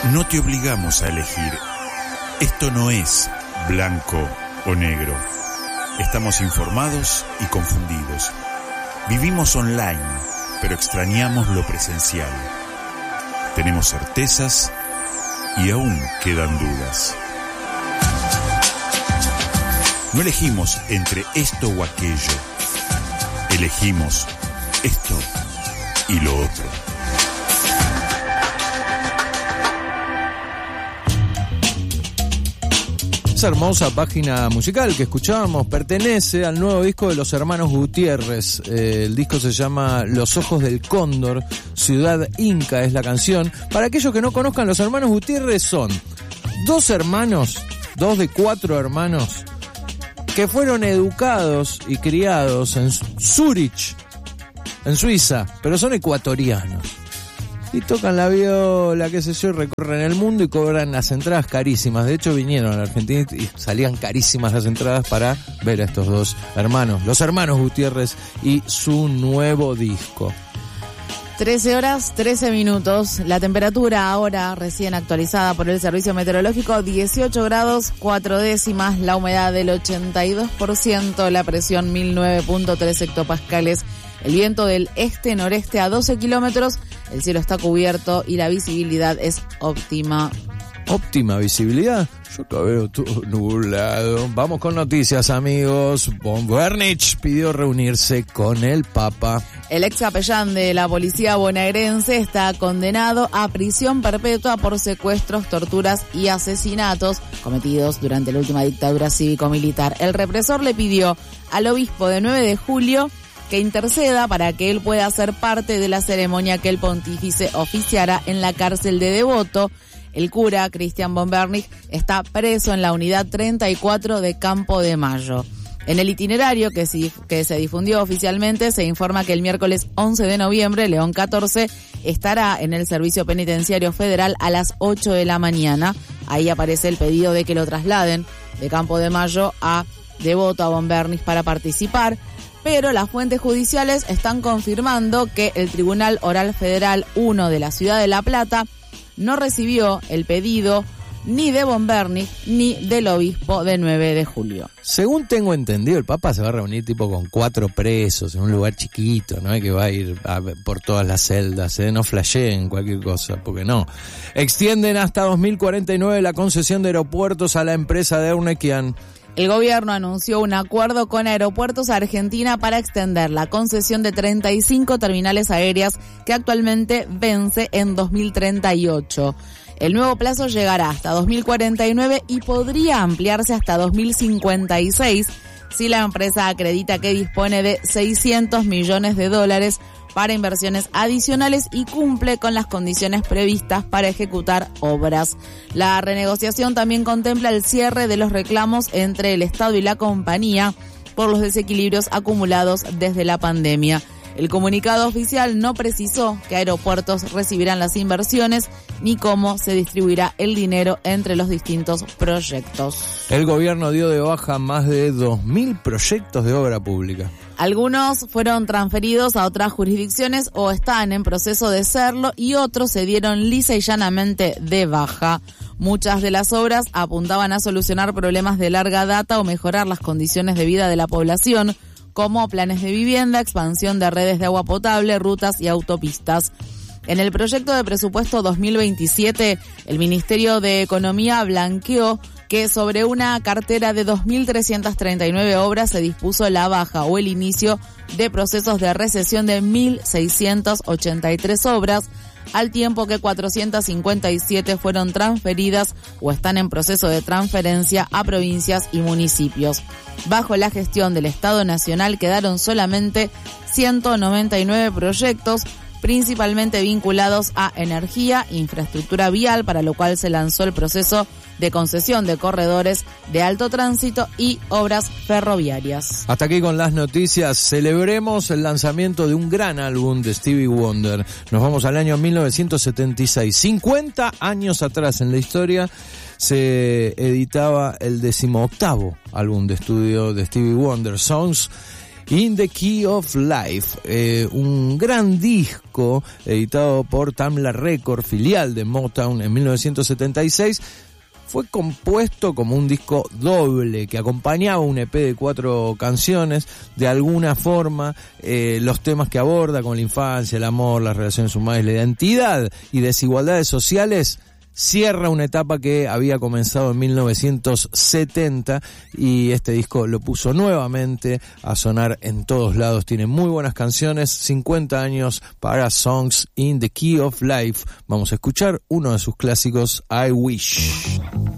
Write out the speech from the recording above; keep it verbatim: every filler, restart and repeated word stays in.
No te obligamos a elegir. Esto no es blanco o negro. Estamos informados y confundidos. Vivimos online, pero extrañamos lo presencial. Tenemos certezas y aún quedan dudas. No elegimos entre esto o aquello. Elegimos esto y lo otro. Esa hermosa página musical que escuchábamos pertenece al nuevo disco de los hermanos Gutiérrez. Eh, el disco se llama Los Ojos del Cóndor, Ciudad Inca es la canción. Para aquellos que no conozcan, los hermanos Gutiérrez son dos hermanos, dos de cuatro hermanos, que fueron educados y criados en Zúrich, en Suiza, pero son ecuatorianos. Y tocan la viola, qué sé yo, recorren el mundo y cobran las entradas carísimas. De hecho, vinieron a la Argentina y salían carísimas las entradas para ver a estos dos hermanos, los hermanos Gutiérrez y su nuevo disco. trece horas, trece minutos. La temperatura ahora recién actualizada por el Servicio Meteorológico, dieciocho grados, cuatro décimas. La humedad del ochenta y dos por ciento, la presión mil nueve punto tres hectopascales. El viento del este-noreste a doce kilómetros. El cielo está cubierto y la visibilidad es óptima. ¿Óptima visibilidad? Yo acá veo todo nublado. Vamos con noticias, amigos. Von Bernich pidió reunirse con el Papa. El ex capellán de la policía bonaerense está condenado a prisión perpetua por secuestros, torturas y asesinatos cometidos durante la última dictadura cívico-militar. El represor le pidió al obispo de nueve de julio que interceda para que él pueda ser parte de la ceremonia que el pontífice oficiara en la cárcel de Devoto. El cura, Christian von Bernich, está preso en la unidad treinta y cuatro de Campo de Mayo. En el itinerario que se, que se difundió oficialmente se informa que el miércoles once de noviembre, León catorce, estará en el Servicio Penitenciario Federal a las ocho de la mañana. Ahí aparece el pedido de que lo trasladen de Campo de Mayo a Devoto, a von Bernich, para participar. Pero las fuentes judiciales están confirmando que el Tribunal Oral Federal uno de la Ciudad de La Plata no recibió el pedido ni de von Bernich ni del obispo de nueve de julio. Según tengo entendido, el Papa se va a reunir tipo con cuatro presos en un lugar chiquito, no es que va a ir a, por todas las celdas, ¿eh? No flasheen cualquier cosa, porque no. Extienden hasta dos mil cuarenta y nueve la concesión de aeropuertos a la empresa de Eurnequian. El gobierno anunció un acuerdo con Aeropuertos Argentina para extender la concesión de treinta y cinco terminales aéreas que actualmente vence en dos mil treinta y ocho. El nuevo plazo llegará hasta dos mil cuarenta y nueve y podría ampliarse hasta dos mil cincuenta y seis si la empresa acredita que dispone de seiscientos millones de dólares para inversiones adicionales y cumple con las condiciones previstas para ejecutar obras. La renegociación también contempla el cierre de los reclamos entre el Estado y la compañía por los desequilibrios acumulados desde la pandemia. El comunicado oficial no precisó que Aeropuertos recibirán las inversiones ni cómo se distribuirá el dinero entre los distintos proyectos. El gobierno dio de baja más de dos mil proyectos de obra pública. Algunos fueron transferidos a otras jurisdicciones o están en proceso de serlo y otros se dieron lisa y llanamente de baja. Muchas de las obras apuntaban a solucionar problemas de larga data o mejorar las condiciones de vida de la población, como planes de vivienda, expansión de redes de agua potable, rutas y autopistas. En el proyecto de presupuesto dos mil veintisiete, el Ministerio de Economía blanqueó que sobre una cartera de dos mil trescientas treinta y nueve obras se dispuso la baja o el inicio de procesos de recesión de mil seiscientas ochenta y tres obras, al tiempo que cuatrocientas cincuenta y siete fueron transferidas o están en proceso de transferencia a provincias y municipios. Bajo la gestión del Estado Nacional quedaron solamente ciento noventa y nueve proyectos, principalmente vinculados a energía, infraestructura vial, para lo cual se lanzó el proceso de concesión de corredores de alto tránsito y obras ferroviarias. Hasta aquí con las noticias. Celebremos el lanzamiento de un gran álbum de Stevie Wonder. Nos vamos al año mil novecientos setenta y seis. cincuenta años atrás en la historia se editaba el decimoctavo álbum de estudio de Stevie Wonder, Songs In the Key of Life, eh, un gran disco editado por Tamla Records, filial de Motown, en mil novecientos setenta y seis. Fue compuesto como un disco doble que acompañaba un E P de cuatro canciones. De alguna forma, eh, los temas que aborda, como la infancia, el amor, las relaciones humanas, la identidad y desigualdades sociales, cierra una etapa que había comenzado en mil novecientos setenta, y este disco lo puso nuevamente a sonar en todos lados. Tiene muy buenas canciones. cincuenta años para Songs in the Key of Life. Vamos a escuchar uno de sus clásicos, I Wish.